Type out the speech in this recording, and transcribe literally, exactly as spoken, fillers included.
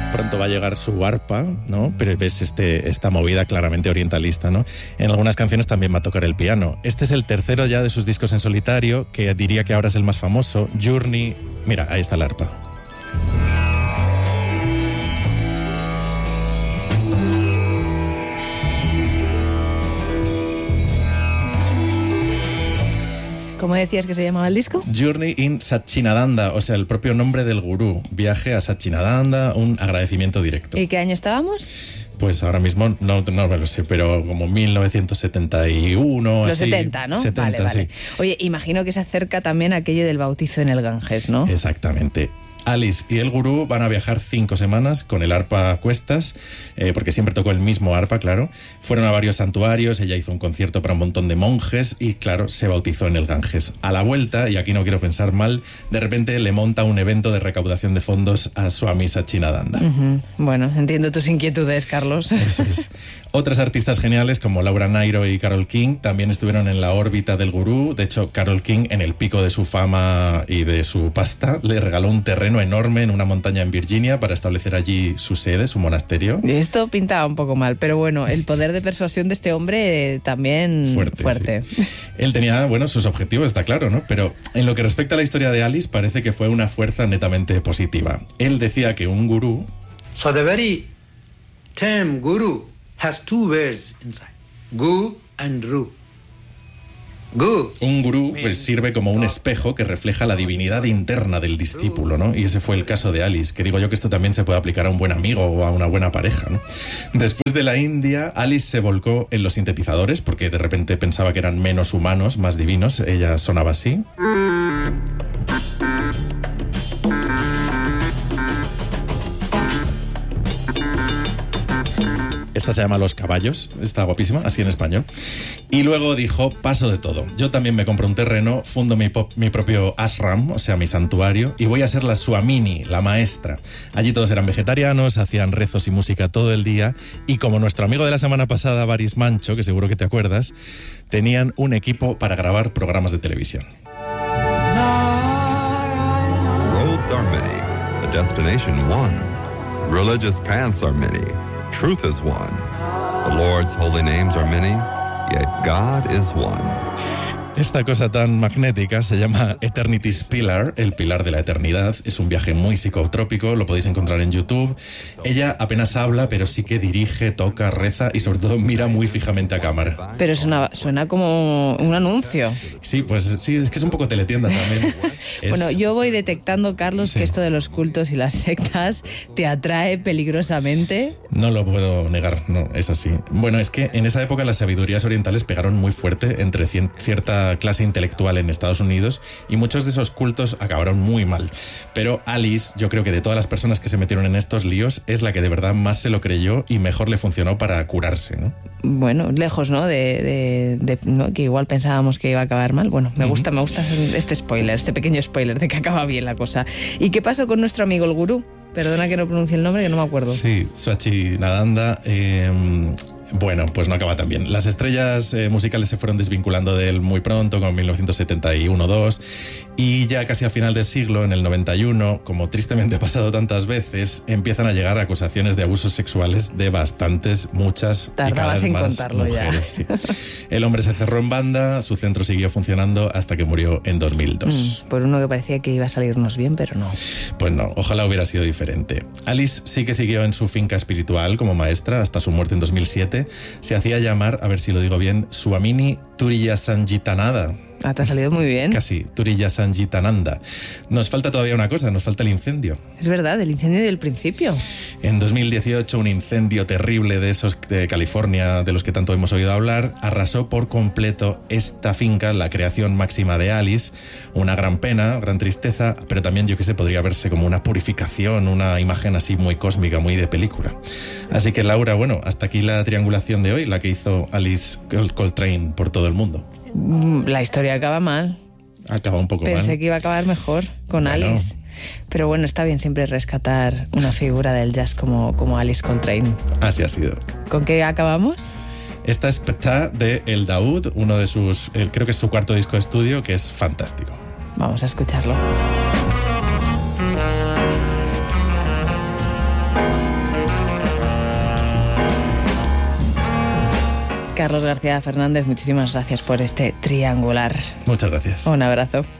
Pronto va a llegar su arpa, ¿no? Pero ves este, esta movida claramente orientalista, ¿no? En algunas canciones también va a tocar el piano. Este es el tercero ya de sus discos en solitario, que diría que ahora es el más famoso, Journey. Mira, ahí está el arpa. ¿Cómo decías que se llamaba el disco? Journey in Satchidananda, o sea, el propio nombre del gurú. Viaje a Satchidananda, un agradecimiento directo. ¿Y qué año estábamos? Pues ahora mismo no, no me lo sé, pero como mil novecientos setenta y uno. Los así. setenta, ¿no? setenta, vale, vale. Sí. Oye, imagino que se acerca también aquello del bautizo en el Ganges, ¿no? Exactamente. Alice y el gurú van a viajar cinco semanas con el arpa a cuestas, eh, porque siempre tocó el mismo arpa, claro. Fueron a varios santuarios, ella hizo un concierto para un montón de monjes y, claro, se bautizó en el Ganges. A la vuelta, y aquí no quiero pensar mal, de repente le monta un evento de recaudación de fondos a Swami Satchidananda. Uh-huh. Bueno, entiendo tus inquietudes, Carlos. Eso es. Otras artistas geniales como Laura Nyro y Carole King también estuvieron en la órbita del gurú. De hecho, Carole King, en el pico de su fama y de su pasta, le regaló un terreno enorme en una montaña en Virginia para establecer allí su sede, su monasterio. Esto pintaba un poco mal, pero bueno, el poder de persuasión de este hombre eh, también fuerte. fuerte. Sí. Él tenía, bueno, sus objetivos, está claro, ¿no? Pero en lo que respecta a la historia de Alice, parece que fue una fuerza netamente positiva. Él decía que un gurú... So the very term guru has two words inside, gu and ru. Gu. Un gurú pues sirve como un espejo que refleja la divinidad interna del discípulo, ¿no? Y ese fue el caso de Alice, que digo yo que esto también se puede aplicar a un buen amigo o a una buena pareja, ¿no? Después de la India, Alice se volcó en los sintetizadores porque de repente pensaba que eran menos humanos, más divinos. Ella sonaba así. Esta se llama Los Caballos, está guapísima, así en español. Y luego dijo, paso de todo. Yo también me compro un terreno, fundo mi, pop, mi propio ashram, o sea, mi santuario, y voy a ser la Swamini, la maestra. Allí todos eran vegetarianos, hacían rezos y música todo el día, y como nuestro amigo de la semana pasada, Baris Mancho, que seguro que te acuerdas, tenían un equipo para grabar programas de televisión. Roads are many, the destination one. Religious paths are many. Truth is one. The Lord's holy names are many, yet God is one. Esta cosa tan magnética se llama Eternity's Pillar, el pilar de la eternidad. Es un viaje muy psicotrópico, lo podéis encontrar en YouTube. Ella apenas habla, pero sí que dirige, toca, reza y sobre todo mira muy fijamente a cámara. Pero suena, suena como un anuncio. Sí, pues sí, es que es un poco teletienda también. Es... Bueno, yo voy detectando, Carlos, sí, que esto de los cultos y las sectas te atrae peligrosamente. No lo puedo negar, no, es así. Bueno, es que en esa época las sabidurías orientales pegaron muy fuerte entre cien, cierta clase intelectual en Estados Unidos y muchos de esos cultos acabaron muy mal. Pero Alice, yo creo que de todas las personas que se metieron en estos líos, es la que de verdad más se lo creyó y mejor le funcionó para curarse, ¿no? Bueno, lejos, ¿no? De, de, de ¿no? que igual pensábamos que iba a acabar mal. Bueno, me gusta, me gusta este spoiler, este pequeño spoiler de que acaba bien la cosa. ¿Y qué pasó con nuestro amigo el gurú? Perdona que no pronuncie el nombre, que no me acuerdo. Sí, Satchidananda. Eh, bueno, pues no acaba tan bien. Las estrellas eh, musicales se fueron desvinculando de él muy pronto, como en mil novecientos setenta y uno dos, y ya casi a final del siglo, en el noventa y uno, como tristemente ha pasado tantas veces, empiezan a llegar acusaciones de abusos sexuales de bastantes, muchas Tardabas y cada vez en más contarlo mujeres. ya. Sí. El hombre se cerró en banda, su centro siguió funcionando hasta que murió en dos mil dos. Mm, por uno que parecía que iba a salirnos bien, pero no. Pues no, ojalá hubiera sido diferente. Alice sí que siguió en su finca espiritual como maestra hasta su muerte en dos mil siete. Se hacía llamar, a ver si lo digo bien, Swamini Turiyasanjitananda. Ah, te ha salido muy bien. Casi, Turiyasanjitananda. Nos falta todavía una cosa, nos falta el incendio. Es verdad, el incendio del principio. En dos mil dieciocho, un incendio terrible de esos de California, de los que tanto hemos oído hablar, arrasó por completo esta finca, la creación máxima de Alice. Una gran pena, gran tristeza, pero también, yo que sé, podría verse como una purificación, una imagen así muy cósmica, muy de película. Así que, Laura, bueno, hasta aquí la triangulación de hoy, la que hizo Alice Coltrane por todo el mundo. La historia acaba mal. Acaba un poco Pensé mal. Pensé que iba a acabar mejor con bueno. Alice. Pero bueno, está bien siempre rescatar una figura del jazz como, como Alice Coltrane. Así ha sido. ¿Con qué acabamos? Esta es Ptah de El Daoud, uno de sus, el, creo que es su cuarto disco de estudio, que es fantástico. Vamos a escucharlo. Carlos García Fernández, muchísimas gracias por este triangular. Muchas gracias. Un abrazo.